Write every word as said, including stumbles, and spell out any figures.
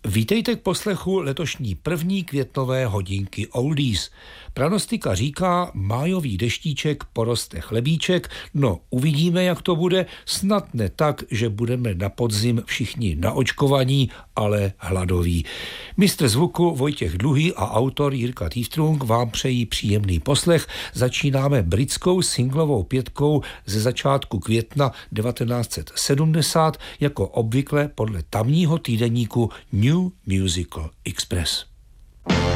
Vítejte k poslechu letošní první květnové hodinky Oldies. Pranostika říká, májový deštíček poroste chlebíček, no uvidíme, jak to bude, snad ne tak, že budeme na podzim všichni naočkovaní, ale hladoví. Mistr zvuku Vojtěch Dluhý a autor Jirka Týftrung vám přejí příjemný poslech. Začínáme britskou singlovou pětkou ze začátku května devatenáct set sedmdesát, jako obvykle podle tamního týdeníku New Musical Express.